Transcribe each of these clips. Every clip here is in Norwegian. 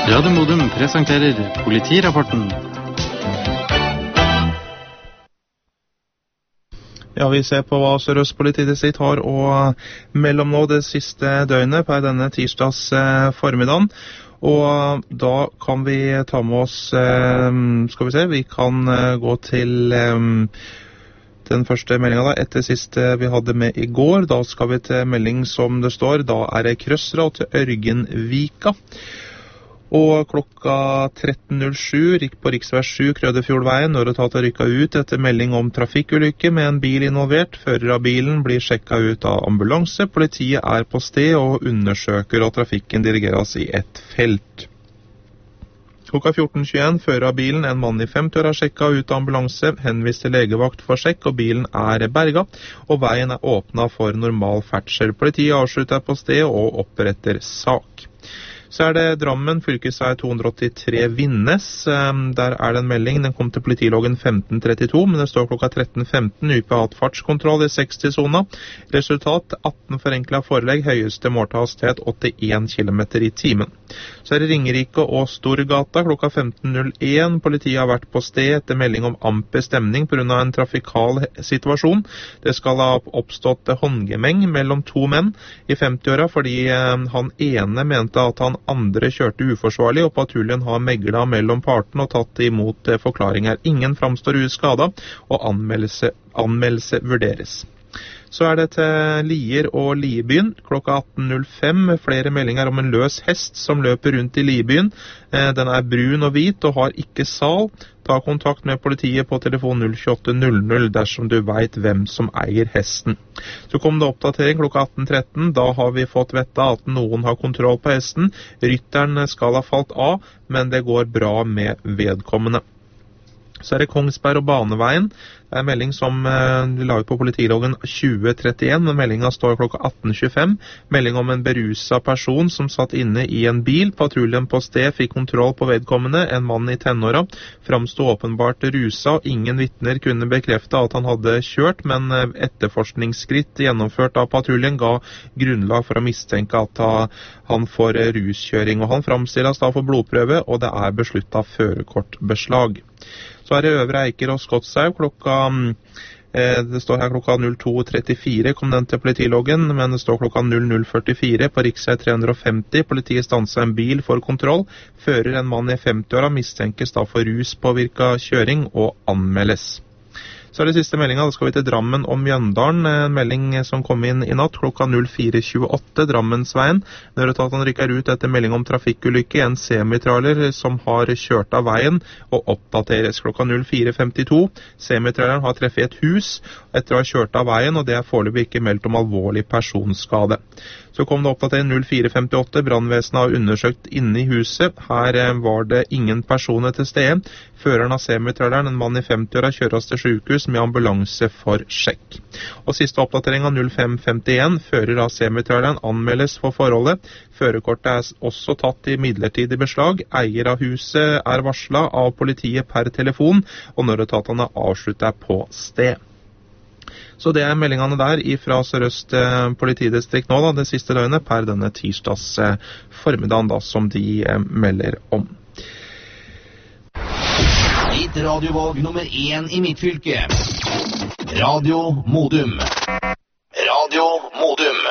Radio Modum presenterer Politirapporten. Ja, vi ser på hva Sør-Øst politidistrikt har å mellom nå det siste døgnet på denne tirsdags formiddagen. Og da kan vi ta med oss, skal vi se, vi kan gå til den første meldingen da, etter siste vi hadde med i går. Da skal vi til melding som det står, da det krøssråd til Ørgenvika. Og klokka 13.07 på riksvei 7 Krødefjordveien når etaten rykket ut etter melding om trafikkulykke med en bil involvert. Fører av bilen blir sjekket ut av ambulanse. Politiet på sted og undersøker at trafikken dirigeres i ett felt. Klokka 14.21 fører av bilen en mann i 50-åra sjekket ut av ambulanse, henvist til legevakt for sjekk, og bilen berget, og veien åpnet for normal ferdsel. Politiet avslutter på sted og oppretter sak. Så det Drammen, fylkesvei 283 Vinnes. Der det en melding. Den kom til politiloggen 1532, men det står klokka 13.15 UP hatt fartskontroll i 60-zona. Resultat 18 forenklet forelegg, høyeste målte hastighet 81 km i timen. Så det Ringerike og Storgata klokka 15.01. Politiet har vært på sted etter melding om amper stemning på grunn av en trafikal situasjon. Det skal ha oppstått håndgemeng mellom to menn i 50-åra, fordi han ene mente at han andre kjørte uforsvarlig, og patruljen har meglet mellom partene og tatt imot forklaringer. Ingen framstår uskadet, og anmeldelse vurderes. Så det til Lier og Liebyen klokka 18.05. Flere meldinger om en løs hest som løper rundt i Liebyen. Den brun og hvit og har ikke sal. Ta kontakt med politiet på telefon 02800 dersom du vet hvem som eier hesten. Så kom det oppdatering klokka 18.13. Da har vi fått vite at noen har kontroll på hesten. Rytteren skal ha falt av, men det går bra med vedkommende. Så det Kongsberg og Baneveien. Det en melding som vi la ut på politiloggen 2031, men meldingen står klokka 18.25. Melding om en beruset person som satt inne i en bil. Patruljen på sted fikk kontroll på vedkommende. En mann i tenåra framstod åpenbart rusa, og ingen vitner kunne bekrefte at han hadde kjørt, men etterforskningsskritt gjennomført av patruljen ga grunnlag for å mistenke at han får ruskjøring. Og han framstilles da for blodprøve, og det besluttet førerkortbeslag. Så det Øvre Eiker og Skottshaug det står her klokka 02.34 kom den til politiloggen, men det står klokka 00.44 på riksvei 350. Politiet stanset en bil for kontroll. Fører en mann i 50-åra mistenkes da for ruspåvirket kjøring og anmeldes. Så det siste meldingen, da skal vi til Drammen og Mjøndalen. En melding som kom inn i natt klokka 04.28, Drammensveien. Når etaten rykker ut etter melding om trafikkulykke, en semitrailer som har kjørt av veien og oppdateres klokka 04.52. Semitraileren har treffet et hus etter å ha kjørt av veien, og det foreløpig ikke meldt om alvorlig personskade. Så kom det oppdatering 04.58, brannvesenet har undersøkt inne i huset. Her var det ingen personer til stede. Føreren av semitraileren, en mann i 50-åra, kjøres til sykehus med ambulanse for sjekk. Og siste oppdatering av 05.51, fører av semitraileren anmeldes for forholdet. Førerkortet også tatt i midlertidig beslag. Eier av huset varslet av politiet per telefon, og nødetatene avsluttet på sted. Så det meldingene der fra Sør-Øst politidistrikt nå, da, det siste døgnet, per denne tirsdags formiddagen da, som de melder om. Ditt radiovalg nummer 1 i mitt fylke. Radio Modum. Radio Modum.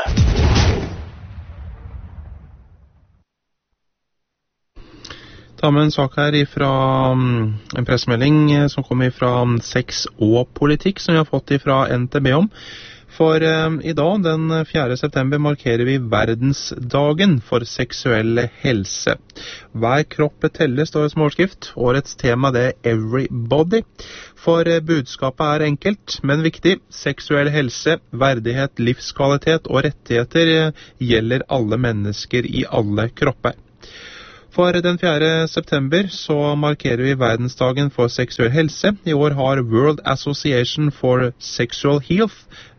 Ta med en sak her fra en pressemelding som kommer fra sex og politikk, som vi har fått fra NTB om. For i dag, den 4. september, markerer vi verdensdagen for seksuell helse. Hver kropp teller, står det som overskrift. Årets tema det Everybody. For budskapet enkelt, men viktig. Seksuell helse, verdighet, livskvalitet og rettigheter gjelder alle mennesker i alle kropper. For den 4. september så markerer vi verdensdagen for seksuell helse. I år har World Association for Sexual Health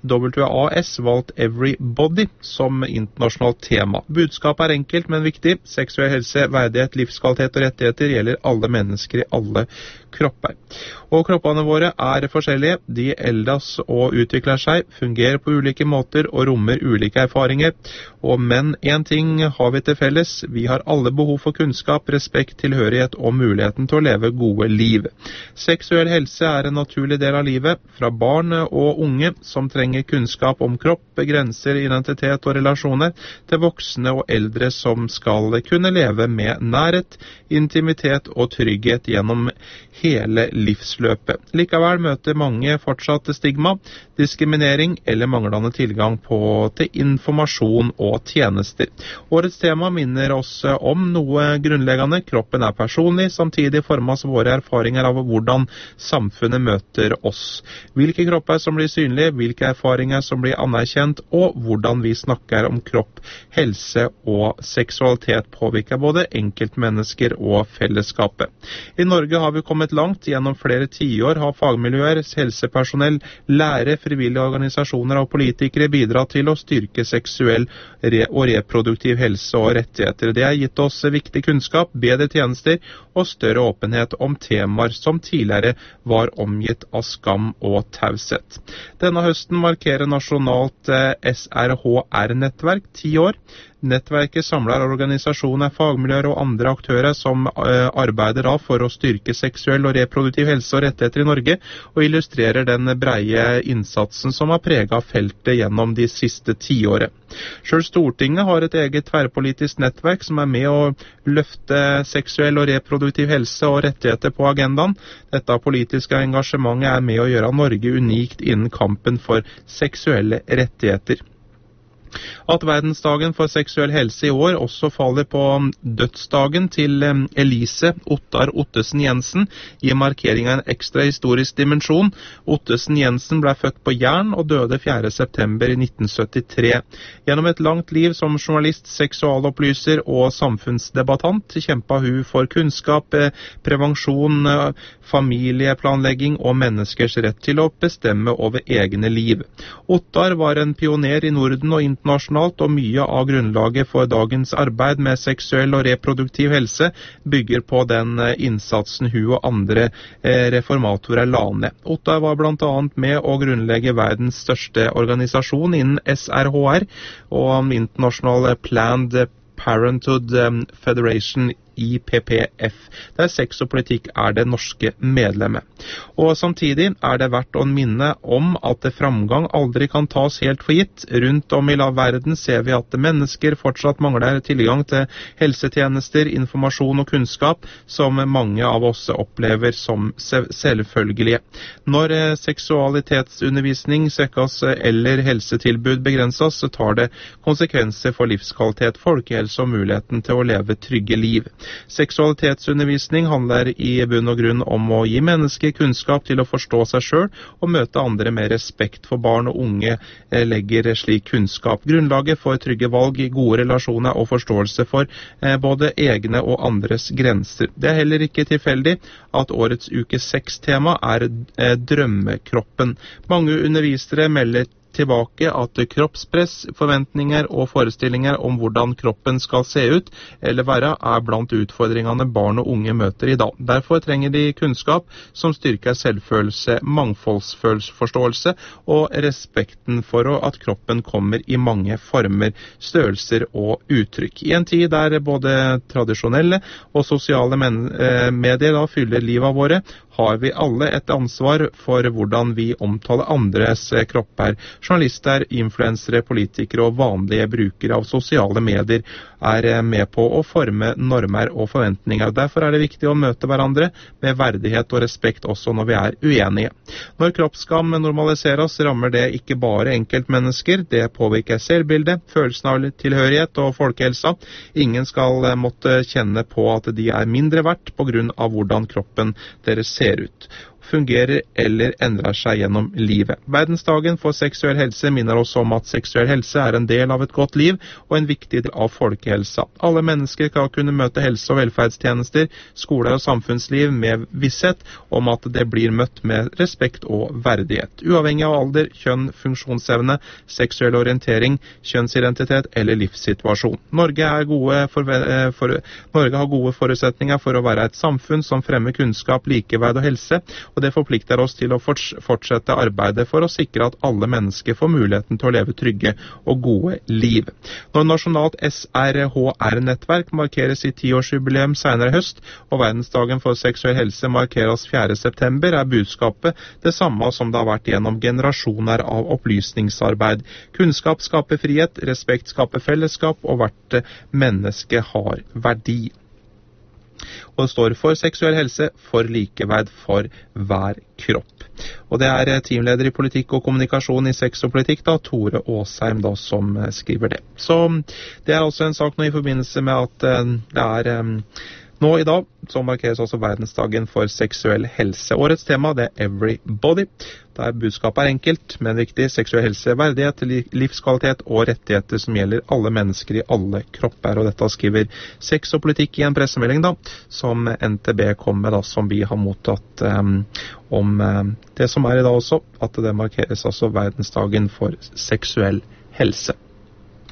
WAS valgt Everybody som internasjonalt tema. Budskapet er enkelt, men viktig. Seksuell helse, verdighet, livskvalitet og rettigheter gjelder alle mennesker i alle kropper. Og kroppene våre er forskjellige. De eldes og utvikler seg, fungerer på ulike måter og rommer ulike erfaringer. Men en ting har vi til felles. Vi har alle behov for kunnskap, respekt, tilhørighet og muligheten til å leve gode liv. Seksuell helse er en naturlig del av livet, fra barn og unge som trenger kunnskap om kropp, grenser, identitet og relasjoner, til voksne og eldre som skal kunne leve med nærhet, intimitet og trygghet gjennom hele livsløpet. Likevel møter mange fortsatt stigma, diskriminering eller manglende tilgang til informasjon og tjenester. Årets tema minner oss om noe grunnleggende. Kroppen er personlig, samtidig formes våre erfaringer av hvordan samfunnet møter oss. Hvilke kropper som blir synlige, hvilke erfaringer som blir anerkjent, og hvordan vi snakker om kropp, helse og seksualitet påvirker både enkeltmennesker og fellesskapet. I Norge har vi kommet langt. Gjennom flere tiår har fagmiljøer, helsepersonell, lærere, frivillige organisasjoner og politikere bidratt til å styrke seksuell og reproduktiv helse og rettigheter. Det har gitt oss viktig kunnskap, bedre tjenester og større åpenhet om temaer som tidligere var omgitt av skam og taushet. Denne høsten markerer nasjonalt SRHR-nettverk 10 år. Nettverket samler organisasjoner, fagmiljøer og andre aktører som arbeider for å styrke seksuell og reproduktiv helse og rettigheter i Norge, og illustrerer den breie innsatsen som har preget feltet gjennom de siste 10 årene. Selv Stortinget har et eget tverrpolitisk nettverk som er med å løfte seksuell og reproduktiv helse og rettigheter på agendaen. Dette politiske engasjementet er med å gjøre Norge unikt innen kampen for seksuelle rettigheter. At verdensdagen for seksuell helse i år også faller på dødsdagen til Elise Ottar Ottesen Jensen, gir markeringen en ekstra historisk dimensjon. Ottesen Jensen ble født på Jæren og døde 4. september i 1973. Gjennom et langt liv som journalist, seksualopplyser og samfunnsdebattant kjempet hun for kunnskap, prevensjon, familieplanlegging og menneskers rett til å bestemme over egne liv. Ottar var en pioner i Norden og internasjonalt, og mye av grunnlaget for dagens arbeid med seksuell og reproduktiv helse bygger på den innsatsen hun og andre reformatorer la ned. Ottar var blant annet med å grunnlegge verdens største organisasjon innen SRHR og International Planned Parenthood Federation, IPPF, der sex og politikk er det norske medlemmet. Og samtidig er det verdt å minne om at framgang aldri kan tas helt for gitt. Rundt om i verden ser vi at mennesker fortsatt mangler tilgang til helsetjenester, informasjon og kunnskap som mange av oss opplever som selvfølgelige. Når seksualitetsundervisning svekkes eller helsetilbud begrenses, så tar det konsekvenser for livskvalitet, folkehelse og muligheten til å leve trygge liv. Seksualitetsundervisning handler i bunn og grunn om å gi mennesker kunnskap til å forstå seg selv og møte andre med respekt. For barn og unge legger slik kunnskap grunnlaget for trygge valg, gode relasjoner og forståelse for både egne og andres grenser. Det er heller ikke tilfeldig at årets uke 6-tema er drømmekroppen. Mange undervisere melder tilbake at kroppspress, forventninger og forestillinger om hvordan kroppen skal se ut eller være er blant utfordringene barn og unge møter i dag. Derfor trenger de kunnskap som styrker selvfølelse, mangfoldsforståelse og respekten for at kroppen kommer i mange former, størrelser og uttrykk. I en tid der både tradisjonelle og sosiale medier fyller livet våre, har vi alle et ansvar for hvordan vi omtaler andres kropper. Journalister, influensere, politikere og vanlige brukere av sosiale medier er med på å forme normer og forventninger. Derfor er det viktig å møte hverandre med verdighet og respekt også når vi er uenige. Når kroppsskam normaliseres, rammer det ikke bare enkeltmennesker. Det påvirker selvbildet, følelsen av tilhørighet og folkehelsa. Ingen skal måtte kjenne på at de er mindre verdt på grunn av hvordan kroppen deres ser ut. fungerer eller endrer seg gjennom livet. Verdensdagen for seksuell helse minner oss om at seksuell helse er en del av et godt liv og en viktig del av folkehelsa. Alle mennesker skal kunne møte helse- og velferdstjenester, skole og samfunnsliv med visshet om at det blir møtt med respekt og verdighet, uavhengig av alder, kjønn, funksjonsevne, seksuell orientering, kjønnsidentitet eller livssituasjon. Norge har gode forutsetninger for å være et samfunn som fremmer kunnskap, likeverd og helse, og det forplikter oss til å fortsette arbeidet for å sikre at alle mennesker får muligheten til å leve trygge og gode liv. Når Nasjonalt SRHR-nettverk markerer sitt 10-årsjubileum senere i høst, og Verdensdagen for seksuell helse markeres 4. september, er budskapet det samme som det har vært gjennom generasjoner av opplysningsarbeid. Kunnskap skaper frihet, respekt skaper fellesskap, og hvert menneske har verdi. Og det står for seksuell helse, for likeverd, for hver kropp. Og det er teamleder i politikk og kommunikasjon i sex og politikk, Tore Åsheim, som skriver det. Så det er altså en sak nå i forbindelse med at det er nå i dag så markeres også verdensdagen for seksuell helse. Årets tema det er Everybody, der budskapet er enkelt, men viktig: seksuell helse, verdighet, livskvalitet og rettigheter som gjelder alle mennesker i alle kropper. Og dette skriver sex og politikk i en pressemelding som NTB kom med, som vi har mottatt om det som er i dag også, at det markeres altså verdensdagen for seksuell helse.